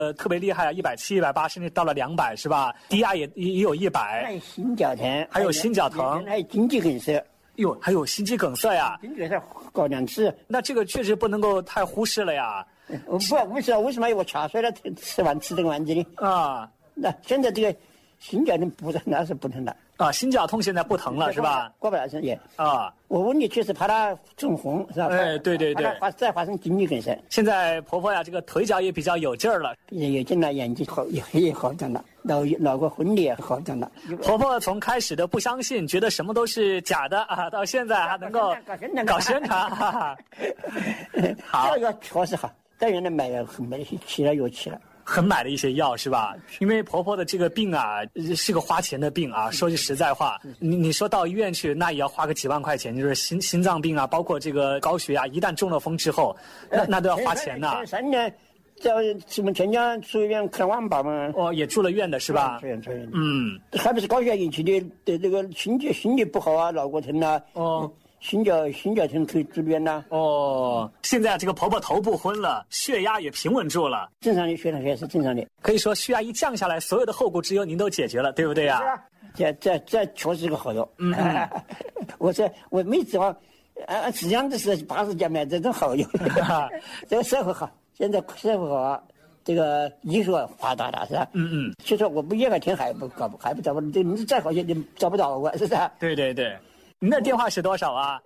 特别厉害啊，170、180，甚至到了200，是吧？低压也有100， 还有心绞疼， 还有心绞疼， 还有心肌梗塞。 哟，还有心肌梗塞呀！ 心肌梗塞搞2次， 那这个确实不能够太忽视了呀。 不，为什么我掐出来吃这个丸子呢？ 啊， 那现在这个心绞痛那是不疼的啊，心绞痛现在不疼了是吧？ 过不了生也啊。 我问你，就是怕它中风是吧？ 哎，对， 再发生心肌梗塞。 现在婆婆呀，这个腿脚也比较有劲儿了， 有劲了，眼睛也好转了，脑过昏也好转了。 婆婆从开始的不相信，觉得什么都是假的啊，到现在还能够搞宣传。好， 这个确实好，在原来买起了又起了。 很买的一些药是吧？因为婆婆的这个病啊，是个花钱的病啊。说句实在话，你说到医院去，那也要花个几万块钱。就是心脏病啊，包括这个高血压，一旦中了风之后，那都要花钱呐。 3年在我们全家住院看完吧嘛。 哦，也住了院的是吧？ 住院。 嗯， 还不是高血压引起的这个心律不好啊，脑过疼啊。 哦。 心绞疼可以住院呐。 哦，现在这个婆婆头不昏了，血压也平稳住了， 正常的血糖是正常的。 可以说血压一降下来，所有的后顾之忧您都解决了，对不对呀？ 是啊，这确实是个好药。我没指望，实际上这是80家买这种好药。这个社会好，现在社会好，这个医术发达了是吧？所以说我不愿意听还不找不，这名字再好些你找不到我，是不是？ 对。您的电话是多少啊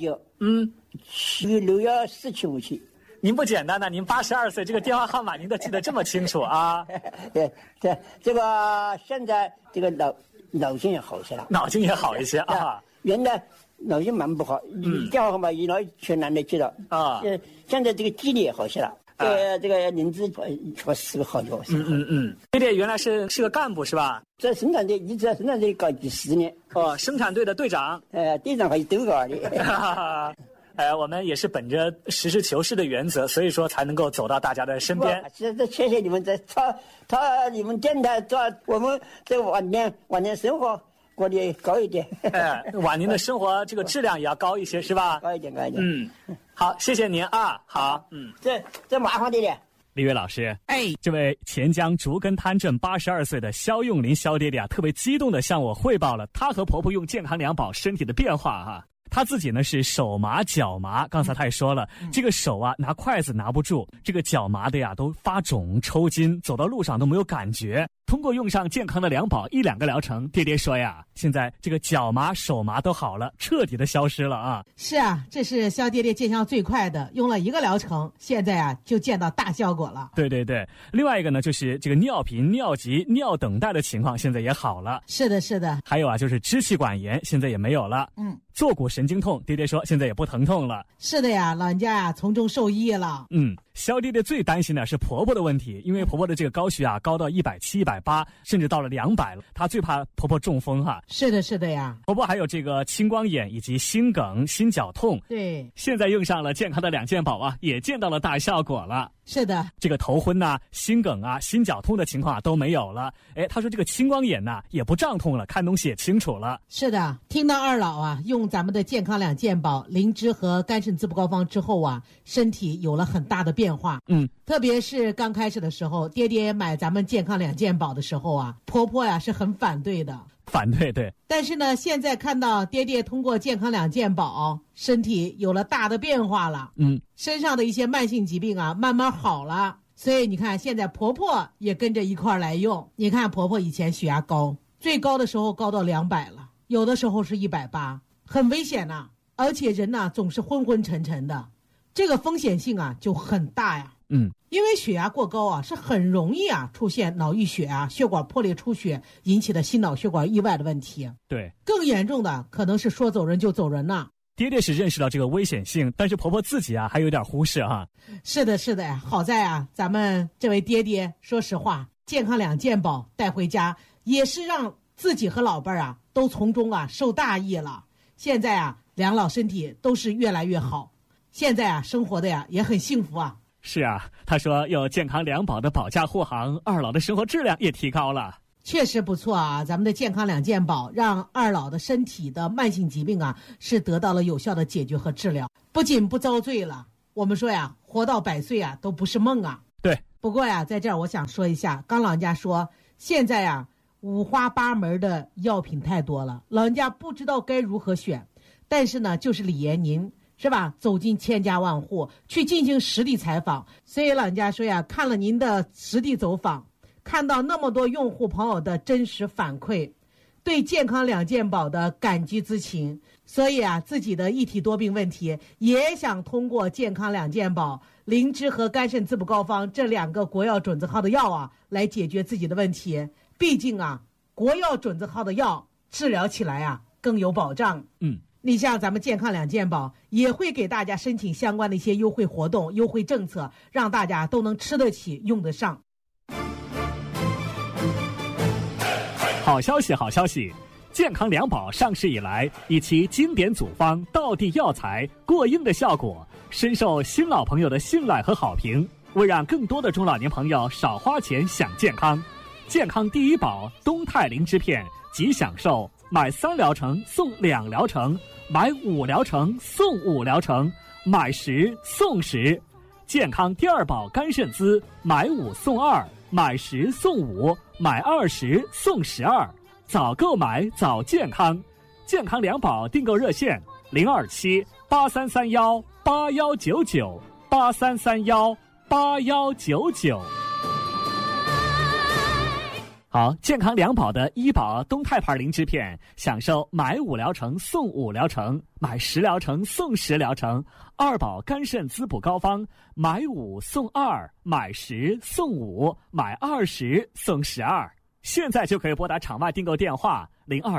？1897614757。 您不简单呐，您82岁，这个电话号码您都记得这么清楚啊？ 对，这个现在这个脑筋也好些了， 脑筋也好一些啊。 原来脑筋蛮不好，电话号码一来全难得记到啊。现在这个记忆力也好些了。这个名字确实是个好药。爹爹原来是个干部是吧？ 在生产队一直在生产队搞几10年。 哦，生产队的队长。 队长还有都搞的。 我们也是本着实事求是的原则，所以说才能够走到大家的身边。 这谢谢你们你们电台我们这晚年生活过得高一点。 晚年的生活这个质量也要高一些是吧？ 高一点。 好，谢谢您啊。好， 这麻烦点点。 李伟老师，这位钱江竹根滩镇82岁的肖用林肖爹爹啊，特别激动地向我汇报了他和婆婆用健康良宝身体的变化哈。他自己呢是手麻脚麻，刚才他也说了，这个手啊拿筷子拿不住，这个脚麻的呀都发肿抽筋，走到路上都没有感觉。通过用上健康的良宝1-2个疗程，爹爹说呀，现在这个脚麻手麻都好了，彻底的消失了啊。 是啊，这是肖爹爹见效最快的，用了1个疗程，现在啊就见到大效果了。 对，另外一个呢就是这个尿频、尿急、尿等待的情况现在也好了。 是的。 还有啊就是支气管炎现在也没有了。坐骨神经痛，爹爹说现在也不疼痛了。 是的呀，老人家呀从中受益了。 肖爹爹最担心的是婆婆的问题，因为婆婆的这个高血压高到170、180，甚至到了200了，她最怕婆婆中风哈。 是的呀。 婆婆还有这个青光眼以及心梗、心绞痛。 对， 现在用上了健康的2件宝啊，也见到了大效果了。 是的， 这个头昏呐、心梗啊、心绞痛的情况都没有了。他说这个青光眼呐也不胀痛了，看东西也清楚了。 是的，听到二老啊用咱们的健康2件宝灵芝和肝肾滋补膏方之后啊，身体有了很大的变化。特别是刚开始的时候，爹爹买咱们健康2件宝的时候啊，婆婆呀是很反对的。 对。 但是呢，现在看到爹爹通过健康2件宝，身体有了大的变化了。身上的一些慢性疾病啊，慢慢好了。所以你看，现在婆婆也跟着一块儿来用。你看婆婆以前血压高，最高的时候高到200了，有的时候是180，很危险呐。而且人呐总是昏昏沉沉的，这个风险性啊就很大呀。因为血压过高啊，是很容易啊出现脑溢血啊、血管破裂出血引起的心脑血管意外的问题。 对， 更严重的可能是说走人就走人了。 爹爹是认识到这个危险性，但是婆婆自己啊还有点忽视啊。 是的呀，好在啊咱们这位爹爹说实话，健康2件宝带回家，也是让自己和老伴儿啊都从中啊受大益了。现在啊2老身体都是越来越好，现在啊生活的呀也很幸福啊。 是啊，他说有健康良宝的保驾护航，二老的生活质量也提高了。 确实不错啊，咱们的健康2件宝让二老的身体的慢性疾病啊是得到了有效的解决和治疗，不仅不遭罪了，我们说呀活到100岁啊都不是梦啊。 对， 不过呀，在这儿我想说一下，刚老人家说现在呀五花八门的药品太多了，老人家不知道该如何选。但是呢，就是李岩您是吧，走进千家万户去进行实地采访，所以老人家说呀，看了您的实地走访，看到那么多用户朋友的真实反馈，对健康两健保的感激之情，所以啊，自己的一体多病问题也想通过健康两健保、灵芝和肝肾滋补膏方这2个国药准字号的药啊，来解决自己的问题。毕竟啊，国药准字号的药治疗起来啊更有保障。你像咱们健康两健保也会给大家申请相关的一些优惠活动、优惠政策，让大家都能吃得起、用得上。 好消息，好消息！健康两宝上市以来，以其经典组方、道地药材、过硬的效果，深受新老朋友的信赖和好评。为让更多的中老年朋友少花钱享健康，健康第一宝东肽灵芝片即享受买3疗程送2疗程，买5疗程送5疗程，买10送10。健康第二宝肝肾滋，买5送2，买10送5，买20送12。早购买早健康，健康两宝订购热线027-8331-8199，8331-8199。好，健康两宝的医保东肽牌灵芝片，享受买5疗程送5疗程，买10疗程送10疗程。二宝肝肾滋补膏方，买5送2，买10送5，买20送12。现在就可以拨打场外订购电话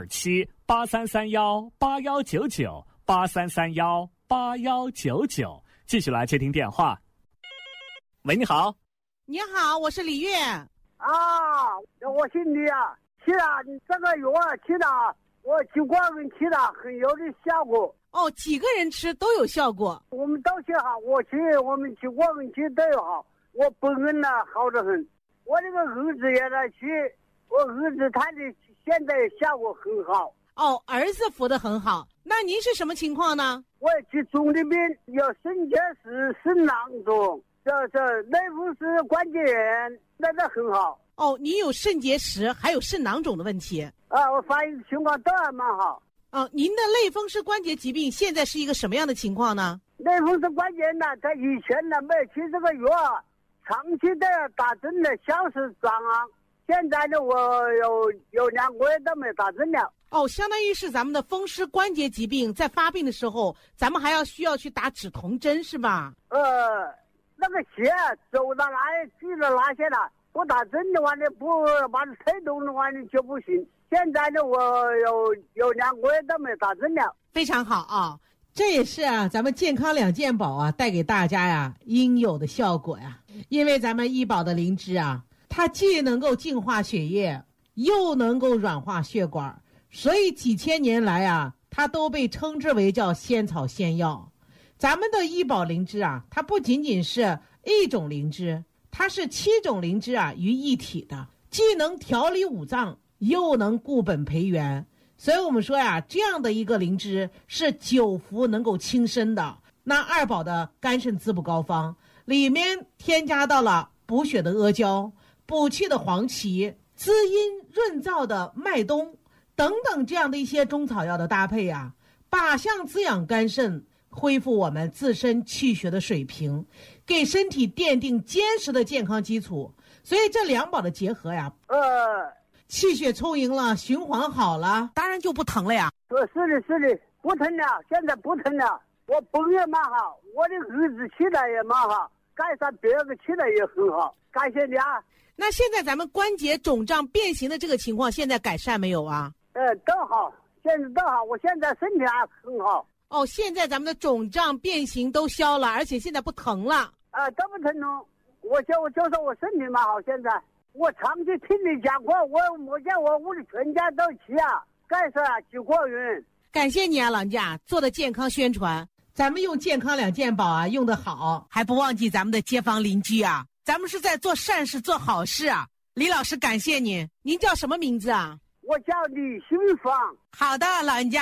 027-8331-8199，8331-8199。继续来接听电话。喂，你好。 你好，我是李月。 我姓李啊，吃了你这个药吃的，我去广人吃的很有的效果。 哦，几个人吃都有效果？ 我们都吃好，我们去广人吃都有好，我本人呢好得很。我这个儿子也来吃，我儿子他的现在效果很好。 哦，儿子服得很好。那您是什么情况呢？ 我去中的病，有肾结石、肾囊肿，这内服是关节炎，那很好。 哦，你有肾结石，还有肾囊肿的问题。 我发现情况都还蛮好。 哦，您的类风湿关节疾病现在是一个什么样的情况呢？ 类风湿关节呢，在以前呢没吃这个药，长期的打针的消失状况。现在呢，我有2个月都没打针了。 哦，相当于是咱们的风湿关节疾病在发病的时候，咱们还需要去打止痛针，是吧？ 那个血走到哪里记到哪些了？不打针的话呢，不把它推动的话呢就不行。现在呢，我有2个月都没打针了。 非常好啊，这也是啊，咱们健康两健保啊带给大家呀应有的效果呀。因为咱们医保的灵芝啊，它既能够净化血液，又能够软化血管，所以几千年来啊，它都被称之为叫仙草仙药。咱们的医保灵芝啊，它不仅仅是一种灵芝，它是7种灵芝啊于一体的，既能调理五脏，又能固本培元。所以我们说呀，这样的一个灵芝是久服能够轻身的。那二宝的肝肾滋补膏方里面添加到了补血的阿胶、补气的黄芪、滋阴润燥的麦冬等等这样的一些中草药的搭配啊，靶向滋养肝肾，恢复我们自身气血的水平，给身体奠定坚实的健康基础。所以这2宝的结合呀，气血充盈了，循环好了，当然就不疼了呀。 是的，不疼了，现在不疼了。我本也蛮好，我的儿子吃的也蛮好，改善别个吃的也很好，感谢你啊。 那现在咱们关节肿胀变形的这个情况，现在改善没有啊？ 都好，现在都好，我现在身体还很好。 哦，现在咱们的肿胀变形都消了，而且现在不疼了。 都不疼了。我就说我身体蛮好，现在我长期听你讲过，我叫我屋里全家都吃啊，改善去过云。 感谢你啊，老人家做的健康宣传。咱们用健康两健保啊，用得好，还不忘记咱们的街坊邻居啊，咱们是在做善事做好事啊。李老师感谢您，您叫什么名字啊？ 我叫李新芳。 好的，老人家。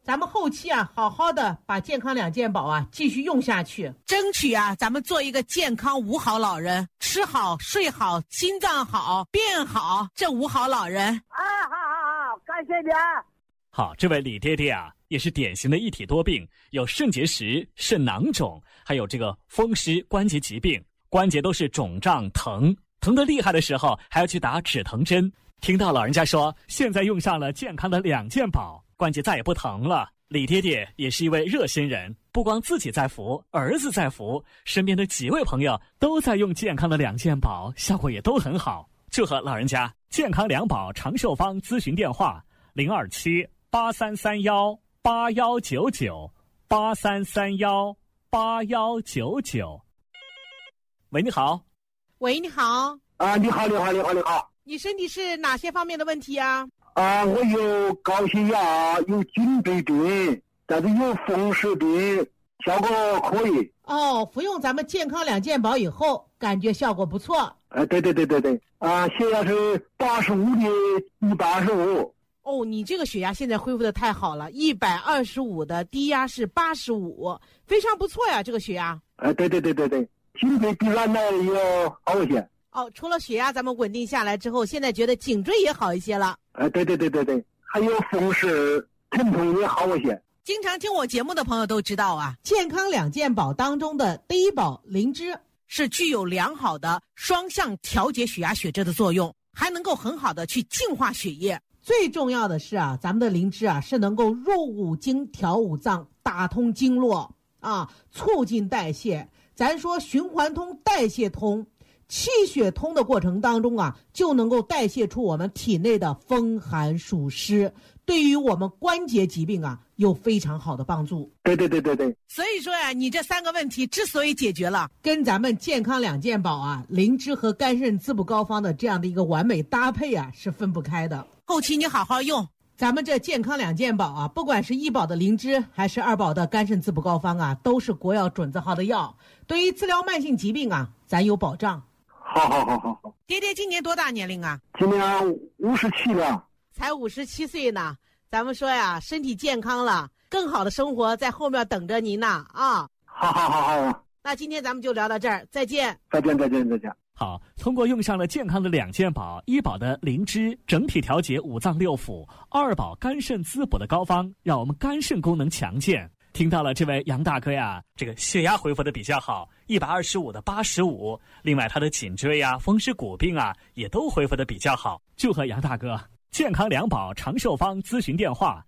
咱们后期啊，好好的把健康两件宝啊继续用下去，争取啊，咱们做一个健康5好老人，吃好、睡好、心脏好、变好，这5好老人。 好，感谢你啊。 好，这位李爹爹啊，也是典型的一体多病，有肾结石、肾囊肿，还有这个风湿关节疾病，关节都是肿胀疼得厉害的时候，还要去打止疼针。听到老人家说，现在用上了健康的两件宝，关节再也不疼了。李爹爹也是一位热心人，不光自己在服，儿子在服，身边的几位朋友都在用健康的两件宝，效果也都很好。祝贺老人家！健康两宝长寿方咨询电话：027-8331-8199，8331-8199。喂，你好。 喂，你好。 你好。 你身体是哪些方面的问题啊？ 我有高血压，有颈椎病，但是有风湿病，效果可以。 服用咱们健康两件宝以后，感觉效果不错。 对。血压是85的125。 你这个血压现在恢复的太好了，125的低压是85，非常不错呀，这个血压。 对，颈椎比原来要好一些。 除了血压咱们稳定下来之后，现在觉得颈椎也好一些了。 对，还有风湿疼痛也好一些。 经常听我节目的朋友都知道啊，健康两件宝当中的第一宝灵芝是具有良好的双向调节血压血脂的作用，还能够很好的去净化血液。最重要的是啊，咱们的灵芝啊是能够入五经调五脏，打通经络啊，促进代谢。咱说循环通、代谢通，气血通的过程当中啊，就能够代谢出我们体内的风寒暑湿，对于我们关节疾病啊有非常好的帮助。 对。 所以说呀，你这3个问题之所以解决了，跟咱们健康两件宝啊，灵芝和肝肾滋补膏方的这样的一个完美搭配啊，是分不开的。后期你好好用咱们这健康两件宝啊，不管是1宝的灵芝还是2宝的肝肾滋补膏方啊，都是国药准字号的药，对于治疗慢性疾病啊，咱有保障。 好。 爹爹今年多大年龄啊？ 今年57了。 才57岁呢。咱们说呀，身体健康了，更好的生活在后面等着您呢啊！ 好。 那今天咱们就聊到这儿，再见。 再见。 好，通过用上了健康的两件宝，1宝的灵芝整体调节五脏六腑，2宝肝肾滋补的膏方，让我们肝肾功能强健。听到了这位杨大哥呀，这个血压恢复的比较好，125的85，另外他的颈椎啊、风湿骨病啊也都恢复的比较好。祝贺杨大哥！健康两宝长寿方咨询电话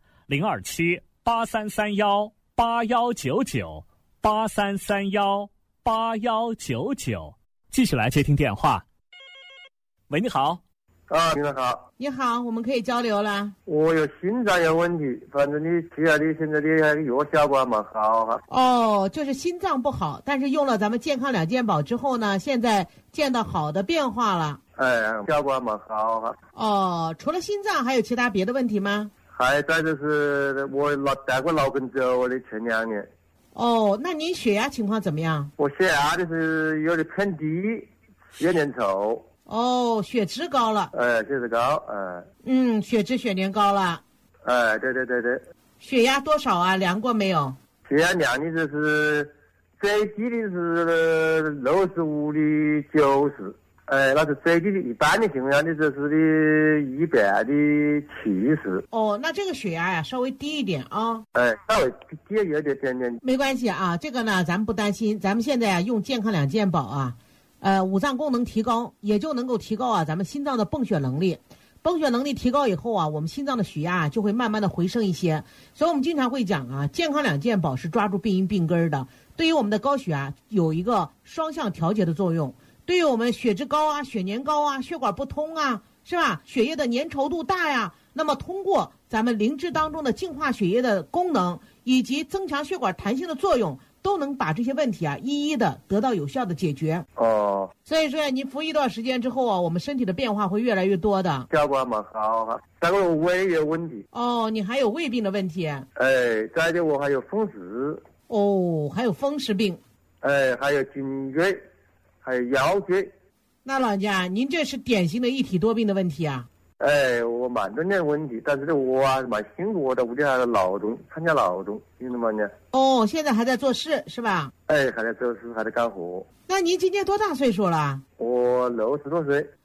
：027-8331-8199，8331-8199。继续来接听电话。喂，你好。 你好， 我们可以交流了。 我有心脏有问题，反正你现在的药效果还蛮好哈。 就是心脏不好，但是用了咱们健康两件宝之后呢，现在见到好的变化了。 效果还蛮好哈。 除了心脏还有其他别的问题吗？ 还再就是我带过脑梗走的前2年。 那您血压情况怎么样？ 我血压就是有点偏低，有点稠。 血脂高了。 血脂高。 血脂血粘高了。 对。 血压多少啊？量过没有？ 血压量的就是最低的是65的90。那是最低的，一般的情况下的就是的100的70。 那这个血压呀稍微低一点啊。 稍微低有点。 没关系啊，这个呢咱们不担心。咱们现在啊用健康两件宝啊，五脏功能提高，也就能够提高啊咱们心脏的泵血能力。泵血能力提高以后啊，我们心脏的血压就会慢慢的回升一些。所以我们经常会讲啊，健康两件宝是抓住病因病根的，对于我们的高血压有一个双向调节的作用。对于我们血脂高啊、血粘高啊、血管不通啊，是吧？血液的粘稠度大呀，那么通过咱们灵芝当中的净化血液的功能以及增强血管弹性的作用，都能把这些问题啊一一的得到有效的解决。所以说您服一段时间之后啊，我们身体的变化会越来越多的。 效果还蛮好哈。但我胃有问题。 你还有胃病的问题？ 再的我还有风湿。 还有风湿病。 还有颈椎。还有腰椎。 那老人家，您这是典型的一体多病的问题啊。 我蛮多点问题，但是我还是蛮辛苦，我在屋里还在劳动，参加劳动，听懂吗呢？ 哦，现在还在做事是吧？ 还在做事，还在干活。 那您今年多大岁数了？ 我60多岁。